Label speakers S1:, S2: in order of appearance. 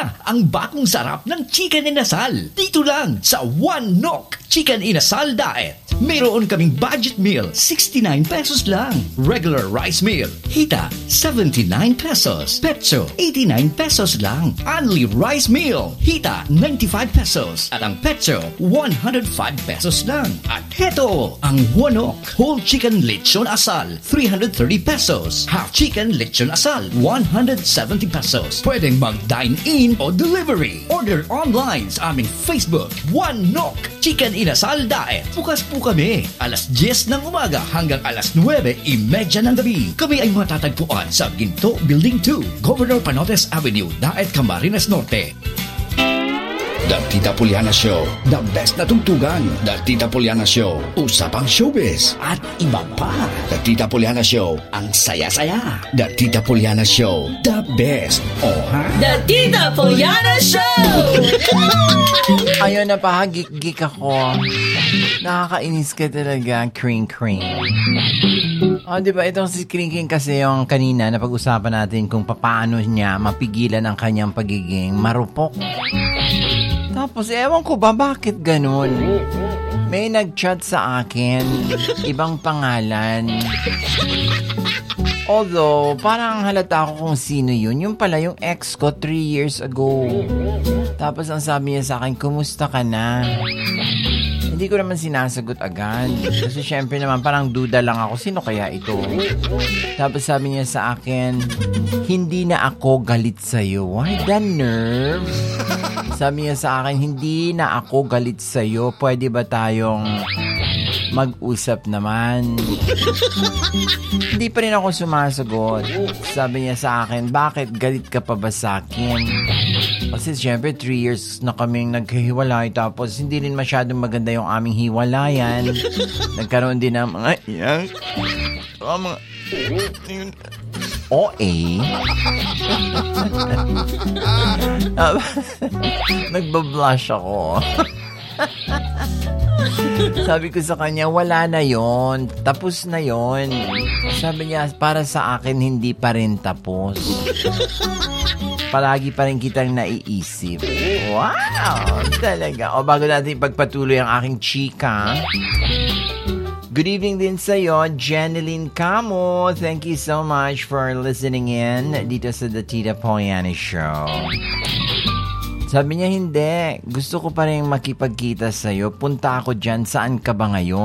S1: na ang bagong sarap ng chicken inasal. Dito lang sa One Nok Chicken Inasal Diet. Meron kaming budget meal, 69 pesos lang. Regular rice meal, hita, 79 pesos. Petso, 89 pesos lang. Only rice meal, hita, 95 pesos. At ang petso, 105 pesos lang. At heto, ang Wonok Whole Chicken Lechon Asal, 330 pesos. Half Chicken Lechon Asal, 170 pesos. Pwedeng mag-dine-in o delivery. Order online sa aming Facebook, One Nok Chicken Inasal Diet. Bukas po kami, alas 10 ng umaga hanggang alas 9:30 ng gabi. Kami ay matatagpuan sa Ginto Building 2, Governor Panotes Avenue, Daet, Camarines Norte. The Tita Poliana Show, the best na tugtugan. The Tita Poliana Show, usapang showbiz at iba pa. The Tita Poliana Show, ang saya-saya. The Tita Poliana Show, the best. Oh, ha?
S2: The Tita Poliana Show!
S3: Ayun na pa, gig ako. Nakakainis ka talaga, Kring. Oh, di ba itong si Kring kasi yung kanina na pag-usapan natin kung paano niya mapigilan ang kanyang pagiging marupok. Tapos, ewan ko ba bakit ganun? May nag-chat sa akin, ibang pangalan. Although, parang halata ako kung sino yun. Yung pala, yung ex ko 3 years ago. Tapos, ang sabi niya sa akin, kumusta ka na? Hindi ko naman sinasagot agad. Kasi syempre naman, parang duda lang ako. Sino kaya ito? Tapos sabi niya sa akin, hindi na ako galit sa'yo. Why the nerve? Sabi niya sa akin, hindi na ako galit sa'yo. Pwede ba tayong mag-usap naman? Hindi pa rin ako sumasagot. Sabi niya sa akin, bakit galit ka pa ba sa akin? Kasi syempre 3 years na kaming nagkahiwalay, tapos hindi rin masyadong maganda yung aming hiwalayan. Nagkaroon din ng mga mga OA. Nagbablush ako. Sabi ko sa kanya, wala na yon, tapos na yon. Sabi niya, para sa akin hindi pa rin tapos. Palagi pa rin kitang naiisip. Wow! Talaga. O bago natin pagpatuloy ang aking chika, good evening din sa'yo, Janeline Camo. Thank you so much for listening in dito sa The Tita Poliana Show. Sabi niya, hindi. Gusto ko pa rin makipagkita sa'yo. Punta ako dyan. Saan ka ba ngayon?